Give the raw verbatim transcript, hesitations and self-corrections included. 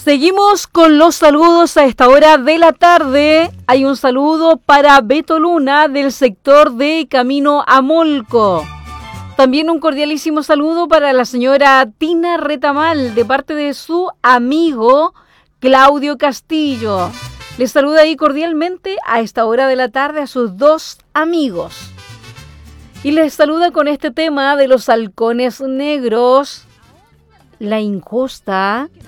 Seguimos con los saludos a esta hora de la tarde. Hay un saludo para Beto Luna del sector de Camino a Molco. También un cordialísimo saludo para la señora Tina Retamal de parte de su amigo Claudio Castillo. Les saluda ahí cordialmente a esta hora de la tarde a sus dos amigos. Y les saluda con este tema de los halcones negros. La injusta